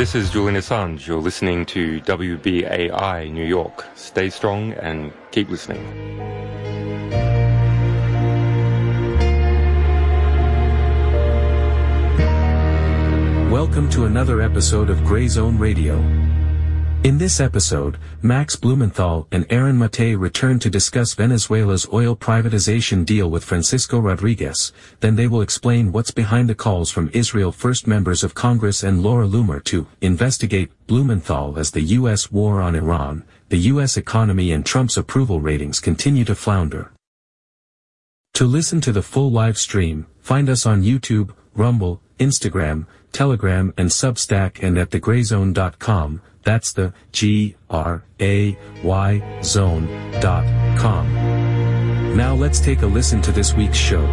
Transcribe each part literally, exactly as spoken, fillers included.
This is Julian Assange. You're listening to W B A I New York. Stay strong and keep listening. Welcome to another episode of Gray Zone Radio. In this episode, Max Blumenthal and Aaron Mate return to discuss Venezuela's oil privatization deal with Francisco Rodriguez. Then they will explain what's behind the calls from Israel First members of Congress and Laura Loomer to investigate Blumenthal as the U S war on Iran, the U S economy and Trump's approval ratings continue to flounder. To listen to the full live stream, find us on YouTube, Rumble, Instagram, Telegram and Substack and at the gray zone dot com. That's the G R A Y zone dot com. Now let's take a listen to this week's show.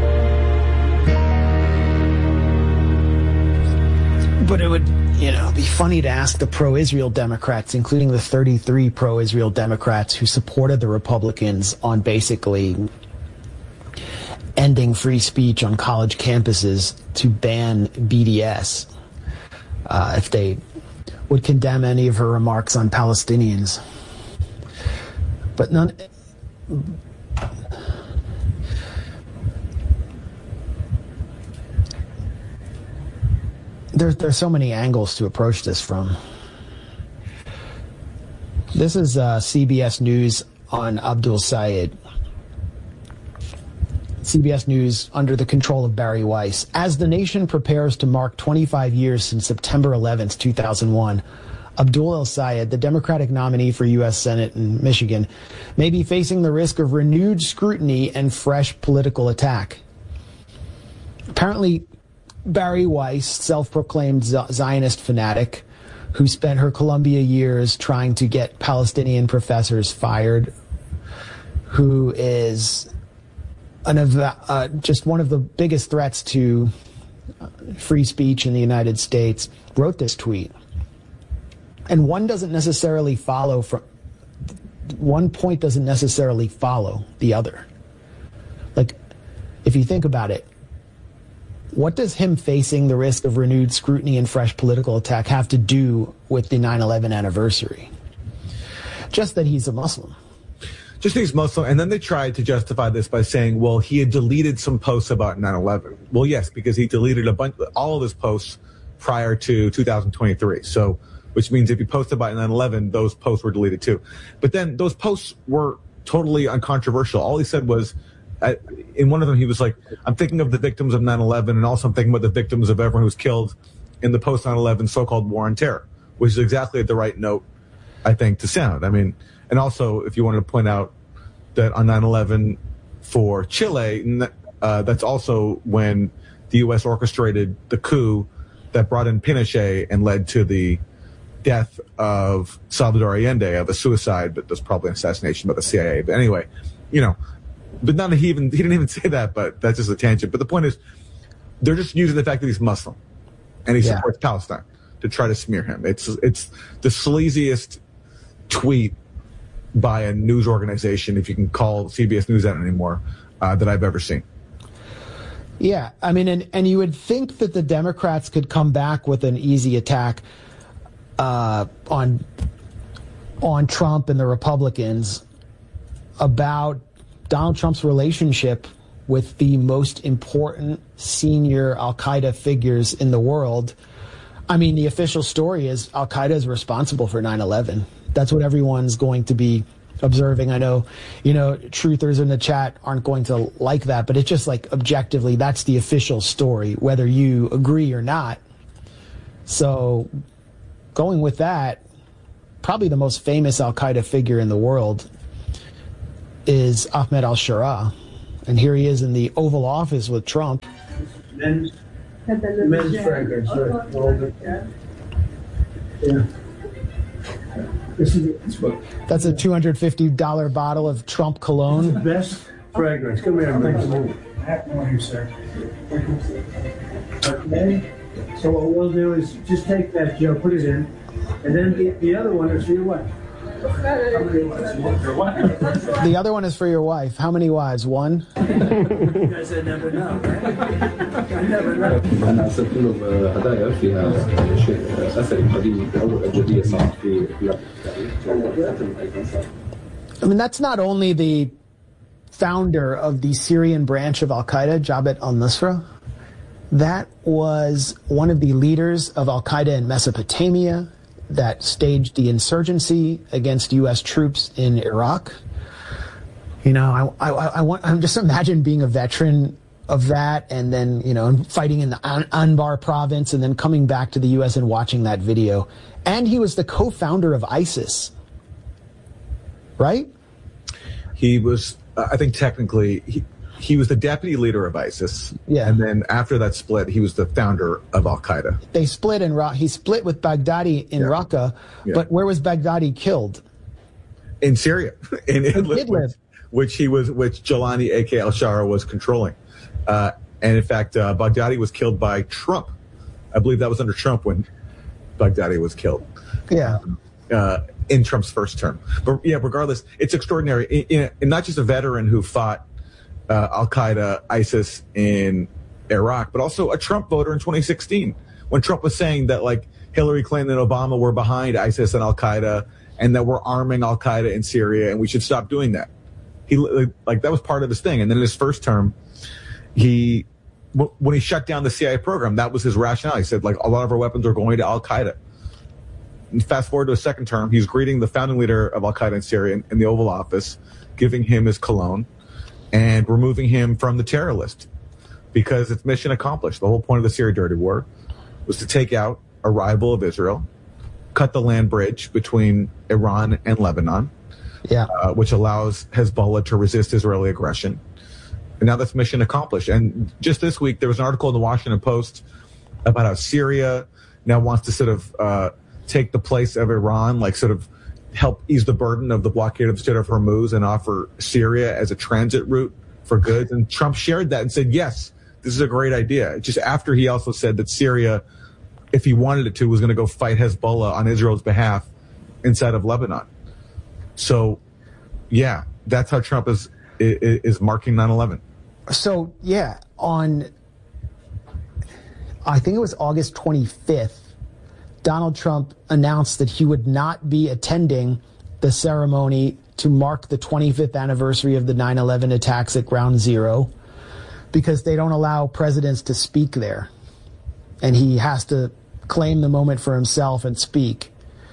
But it would, you know, be funny to ask the pro-Israel Democrats, including the thirty-three pro-Israel Democrats who supported the Republicans on basically ending free speech on college campuses, to ban B D S, uh, if they would condemn any of her remarks on Palestinians. But none... There, there's so many angles to approach this from. This is uh, C B S News on Abdul Sayed. C B S News under the control of Barry Weiss. As the nation prepares to mark twenty-five years since September eleventh, two thousand one, Abdul El-Sayed, the Democratic nominee for U S Senate in Michigan, may be facing the risk of renewed scrutiny and fresh political attack. Apparently, Barry Weiss, self-proclaimed Zionist fanatic, who spent her Columbia years trying to get Palestinian professors fired, who is An, uh, just one of the biggest threats to free speech in the United States, wrote this tweet. And one doesn't necessarily follow from, one point doesn't necessarily follow the other. Like, if you think about it, what does him facing the risk of renewed scrutiny and fresh political attack have to do with the nine eleven anniversary? Just that he's a Muslim. Just that he's Muslim, and then they tried to justify this by saying, well, he had deleted some posts about nine eleven. Well, yes, because he deleted a bunch, all of his posts prior to two thousand twenty-three. So, which means if he posted about nine eleven, those posts were deleted too. But then those posts were totally uncontroversial. All he said was, uh, in one of them, he was like, I'm thinking of the victims of nine eleven, and also I'm thinking about the victims of everyone who's killed in the post nine eleven so-called war on terror, which is exactly at the right note, I think, to sound. I mean, and also, if you wanted to point out that on nine eleven for Chile, uh, that's also when the U S orchestrated the coup that brought in Pinochet and led to the death of Salvador Allende, of a suicide, but there's probably an assassination by the C I A. But anyway, you know, but none of he even, he didn't even say that, but that's just a tangent. But the point is, they're just using the fact that he's Muslim and he yeah. supports Palestine to try to smear him. It's, it's the sleaziest tweet by a news organization, if you can call C B S News that anymore, uh, that I've ever seen. Yeah, I mean, and, and you would think that the Democrats could come back with an easy attack uh, on on Trump and the Republicans about Donald Trump's relationship with the most important senior al-Qaeda figures in the world. I mean, the official story is al-Qaeda is responsible for nine eleven. That's what everyone's going to be observing. I know, you know, truthers in the chat aren't going to like that, but it's just like objectively, that's the official story, whether you agree or not. So going with that, probably the most famous al-Qaeda figure in the world is Ahmed al-Sharaa. And here he is in the Oval Office with Trump. Men's, men's fragrance, right? Yeah. That's a two hundred fifty dollars bottle of Trump cologne. The best fragrance. Come here, man. Come here, sir. Okay. So what we'll do is just take that, Joe, put it in, and then the, the other one is for your wife. The other one is for your wife. How many wives? One? You guys never know, right? You never know. أنا أرسلت له هدايا فيها شيء أثري قديم أو أبجدية صار في I mean, that's not only the founder of the Syrian branch of Al-Qaeda, Jabhat al-Nusra. That was one of the leaders of Al-Qaeda in Mesopotamia that staged the insurgency against U S troops in Iraq. You know, I, I, I want, I'm just imagine being a veteran of that and then, you know, fighting in the Anbar province and then coming back to the U S and watching that video. And he was the co-founder of ISIS, right? He was, uh, I think technically, he, he was the deputy leader of ISIS. Yeah. And then after that split, he was the founder of Al-Qaeda. They split in Ra- he split with Baghdadi in Yeah. Raqqa, Yeah. but where was Baghdadi killed? In Syria. in Idlib, Idlib. which, which he was, which Jelani, A K al-Shara, was controlling. Uh, and in fact, uh, Baghdadi was killed by Trump. I believe that was under Trump when Baghdadi was killed. Yeah. Uh, in Trump's first term. But yeah, regardless, it's extraordinary. In, in, in not just a veteran who fought uh, Al-Qaeda, ISIS in Iraq, but also a Trump voter in twenty sixteen when Trump was saying that like Hillary Clinton and Obama were behind ISIS and Al-Qaeda and that we're arming Al-Qaeda in Syria and we should stop doing that. He like that was part of his thing. And then in his first term, he when he shut down the C I A program, that was his rationale. He said like a lot of our weapons are going to Al-Qaeda. And fast forward to his second term, he's greeting the founding leader of Al-Qaeda in Syria in, in the Oval Office, giving him his cologne, and removing him from the terror list because it's mission accomplished. The whole point of the Syria dirty war was to take out a rival of Israel, cut the land bridge between Iran and Lebanon, Yeah. uh, which allows Hezbollah to resist Israeli aggression. And now that's mission accomplished. And just this week, there was an article in the Washington Post about how Syria now wants to sort of uh, take the place of Iran, like sort of help ease the burden of the blockade of the Strait of Hormuz and offer Syria as a transit route for goods. And Trump shared that and said, yes, this is a great idea. Just after he also said that Syria, if he wanted it to, was going to go fight Hezbollah on Israel's behalf inside of Lebanon. So, yeah, that's how Trump is is, is marking nine eleven. So, yeah, on, I think it was August twenty-fifth, Donald Trump announced that he would not be attending the ceremony to mark the twenty-fifth anniversary of the nine eleven attacks at Ground Zero because they don't allow presidents to speak there. And he has to claim the moment for himself and speak.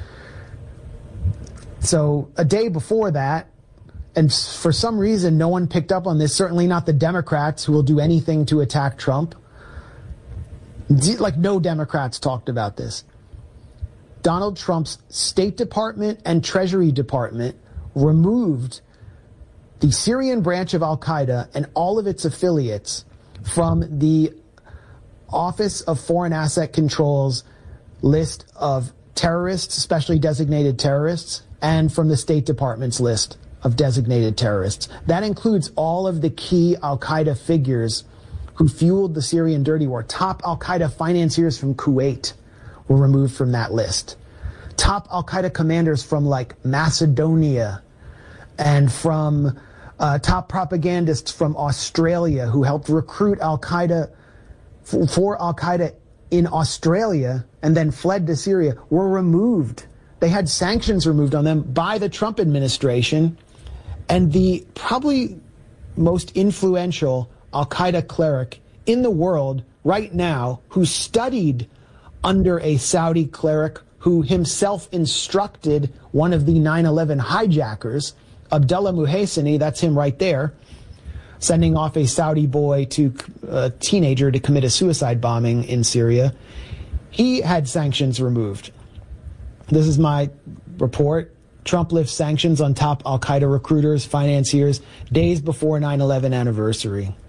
So a day before that, and for some reason no one picked up on this, certainly not the Democrats who will do anything to attack Trump. Like no Democrats talked about this. Donald Trump's State Department and Treasury Department removed the Syrian branch of Al-Qaeda and all of its affiliates from the Office of Foreign Asset Control's list of terrorists, especially designated terrorists, and from the State Department's list of designated terrorists. That includes all of the key Al-Qaeda figures who fueled the Syrian dirty war. Top Al-Qaeda financiers from Kuwait were removed from that list. Top Al-Qaeda commanders from like Macedonia and from uh, top propagandists from Australia who helped recruit Al-Qaeda for, for Al-Qaeda in Australia and then fled to Syria were removed. They had sanctions removed on them by the Trump administration. And the probably most influential Al-Qaeda cleric in the world right now who studied under a Saudi cleric who himself instructed one of the nine eleven hijackers, Abdullah Muhaisini, that's him right there, sending off a Saudi boy to a teenager to commit a suicide bombing in Syria. He had sanctions removed. This is my report. Trump lifts sanctions on top Al-Qaeda recruiters, financiers, days before nine eleven anniversary.